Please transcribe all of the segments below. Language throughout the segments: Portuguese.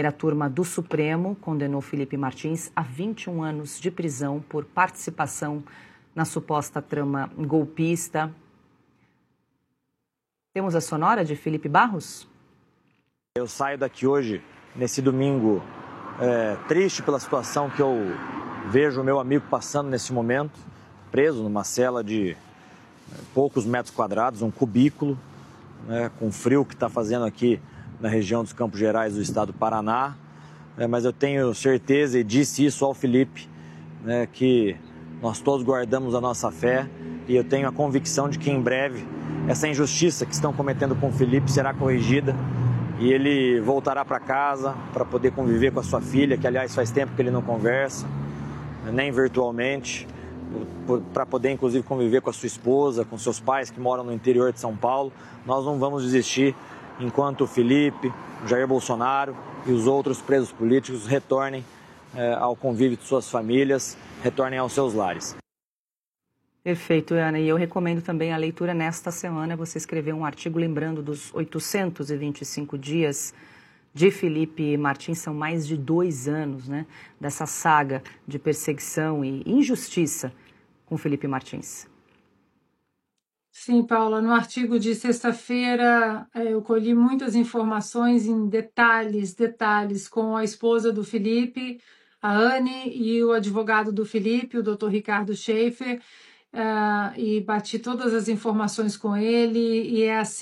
A turma do Supremo condenou Felipe Martins a 21 anos de prisão por participação na suposta trama golpista. Temos a sonora de Felipe Barros? Eu saio daqui hoje, nesse domingo, triste pela situação que eu vejo o meu amigo passando nesse momento, preso numa cela de poucos metros quadrados, um cubículo, com o frio que está fazendo aqui na região dos Campos Gerais do estado do Paraná, mas eu tenho certeza, e disse isso ao Felipe, que nós todos guardamos a nossa fé, e eu tenho a convicção de que em breve essa injustiça que estão cometendo com o Felipe será corrigida e ele voltará para casa para poder conviver com a sua filha, que aliás faz tempo que ele não conversa, nem virtualmente, para poder inclusive conviver com a sua esposa, com seus pais que moram no interior de São Paulo. Nós não vamos desistir enquanto o Felipe, o Jair Bolsonaro e os outros presos políticos retornem ao convívio de suas famílias, retornem aos seus lares. Perfeito, Ana. E eu recomendo também a leitura nesta semana. Você escreveu um artigo lembrando dos 825 dias de Felipe Martins. São mais de 2 anos, dessa saga de perseguição e injustiça com Felipe Martins. Sim, Paula, no artigo de sexta-feira eu colhi muitas informações em detalhes com a esposa do Felipe, a Anne, e o advogado do Felipe, o Dr. Ricardo Schaefer, e bati todas as informações com ele, e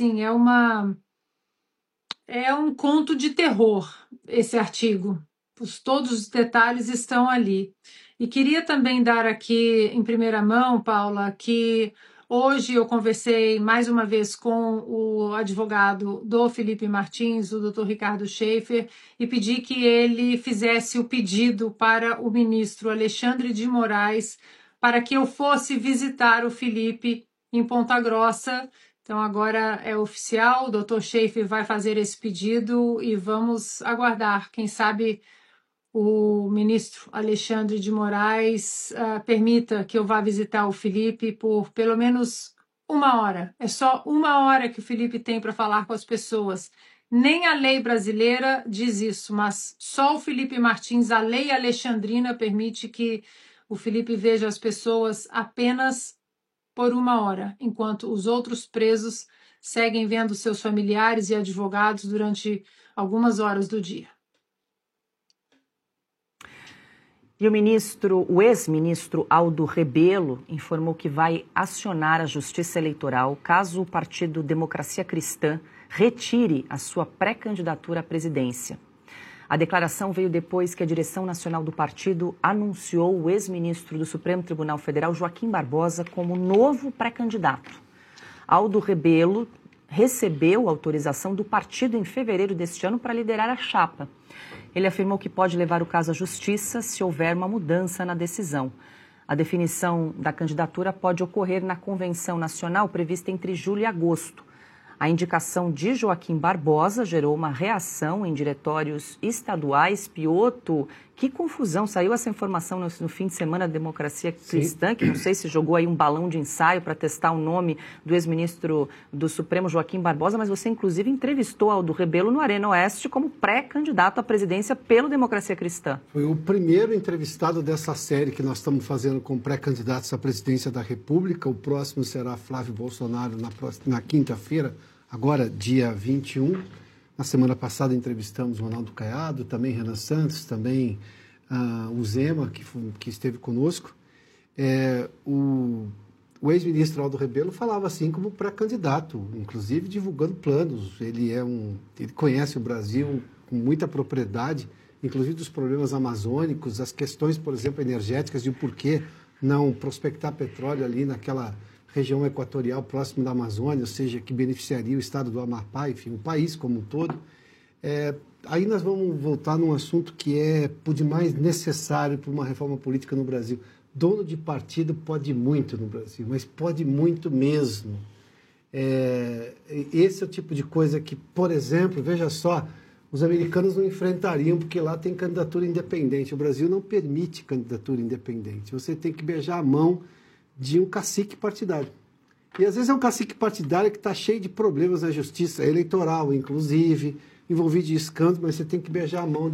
é um conto de terror esse artigo. Todos os detalhes estão ali. E queria também dar aqui em primeira mão, Paula, que hoje eu conversei mais uma vez com o advogado do Felipe Martins, o Dr. Ricardo Schaefer, e pedi que ele fizesse o pedido para o ministro Alexandre de Moraes para que eu fosse visitar o Felipe em Ponta Grossa. Então agora é oficial, o Dr. Schaefer vai fazer esse pedido e vamos aguardar, quem sabe o ministro Alexandre de Moraes permita que eu vá visitar o Felipe por pelo menos 1 hora. É só 1 hora que o Felipe tem para falar com as pessoas. Nem a lei brasileira diz isso, mas só o Felipe Martins, a lei alexandrina, permite que o Felipe veja as pessoas apenas por 1 hora, enquanto os outros presos seguem vendo seus familiares e advogados durante algumas horas do dia. E o ex-ministro Aldo Rebelo informou que vai acionar a Justiça Eleitoral caso o partido Democracia Cristã retire a sua pré-candidatura à presidência. A declaração veio depois que a direção nacional do partido anunciou o ex-ministro do Supremo Tribunal Federal, Joaquim Barbosa, como novo pré-candidato. Aldo Rebelo recebeu autorização do partido em fevereiro deste ano para liderar a chapa. Ele afirmou que pode levar o caso à justiça se houver uma mudança na decisão. A definição da candidatura pode ocorrer na convenção nacional prevista entre julho e agosto. A indicação de Joaquim Barbosa gerou uma reação em diretórios estaduais. Pioto, que confusão, saiu essa informação no fim de semana da Democracia Cristã, Sim. Que não sei se jogou aí um balão de ensaio para testar o nome do ex-ministro do Supremo, Joaquim Barbosa, mas você inclusive entrevistou Aldo Rebelo no Arena Oeste como pré-candidato à presidência pelo Democracia Cristã. Foi o primeiro entrevistado dessa série que nós estamos fazendo com pré-candidatos à presidência da República. O próximo será Flávio Bolsonaro na quinta-feira, agora dia 21. Na semana passada entrevistamos o Ronaldo Caiado, também Renan Santos, também o Zema, que esteve conosco. O ex-ministro Aldo Rebelo falava assim como pré-candidato, inclusive divulgando planos. Ele conhece o Brasil com muita propriedade, inclusive dos problemas amazônicos, as questões, por exemplo, energéticas, de por que não prospectar petróleo ali naquela região equatorial próximo da Amazônia, ou seja, que beneficiaria o estado do Amapá, enfim, o país como um todo. Aí nós vamos voltar num assunto que é por demais necessário para uma reforma política no Brasil. Dono de partido pode muito no Brasil, mas pode muito mesmo. Esse é o tipo de coisa que, por exemplo, veja só, os americanos não enfrentariam, porque lá tem candidatura independente. O Brasil não permite candidatura independente. Você tem que beijar a mão de um cacique partidário. E às vezes é um cacique partidário que está cheio de problemas na justiça eleitoral, inclusive, envolvido em escândalos, mas você tem que beijar a mão